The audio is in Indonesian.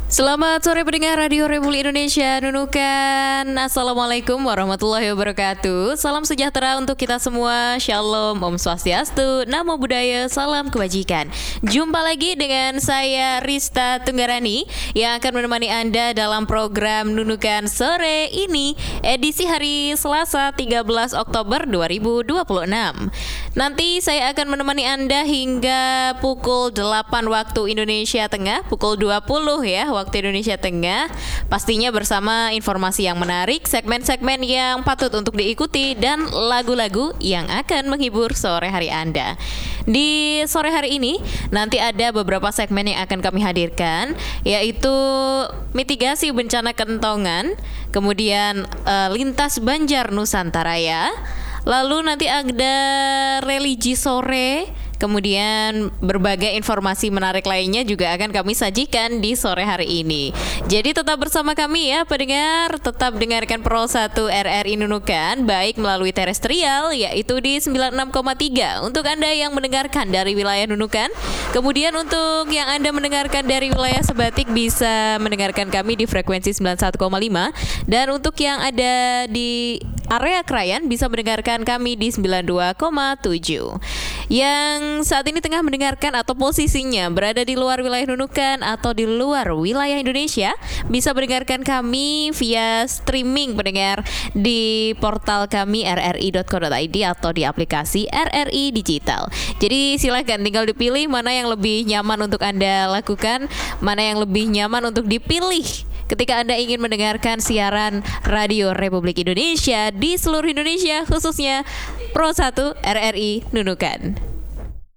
Selamat sore pendengar Radio Republik Indonesia Nunukan. Assalamualaikum warahmatullahi wabarakatuh. Salam sejahtera untuk kita semua. Shalom, Om Swastiastu, Namo Buddhaya, salam kebajikan. Jumpa lagi dengan saya Rista Tunggarani yang akan menemani Anda dalam program Nunukan sore ini, edisi hari Selasa 13 Oktober 2026. Nanti saya akan menemani Anda hingga pukul 8 waktu Indonesia Tengah, pukul 20 ya waktu Indonesia Tengah, pastinya bersama informasi yang menarik, segmen-segmen yang patut untuk diikuti, dan lagu-lagu yang akan menghibur sore hari Anda. Di sore hari ini nanti ada beberapa segmen yang akan kami hadirkan, yaitu mitigasi bencana kentongan, kemudian lintas Banjar Nusantara ya. Lalu nanti ada religi sore, kemudian berbagai informasi menarik lainnya juga akan kami sajikan di sore hari ini. Jadi tetap bersama kami ya pendengar, tetap dengarkan Pro 1 RRI Nunukan, baik melalui terestrial yaitu di 96,3 untuk Anda yang mendengarkan dari wilayah Nunukan. Kemudian untuk yang Anda mendengarkan dari wilayah Sebatik bisa mendengarkan kami di frekuensi 91,5, dan untuk yang ada di area Krayan bisa mendengarkan kami di 92,7. Yang saat ini tengah mendengarkan atau posisinya berada di luar wilayah Nunukan atau di luar wilayah Indonesia bisa mendengarkan kami via streaming pendengar di portal kami rri.co.id atau di aplikasi RRI Digital. Jadi silakan tinggal dipilih mana yang lebih nyaman untuk Anda lakukan, mana yang lebih nyaman untuk dipilih ketika Anda ingin mendengarkan siaran Radio Republik Indonesia di seluruh Indonesia, khususnya Pro 1 RRI Nunukan.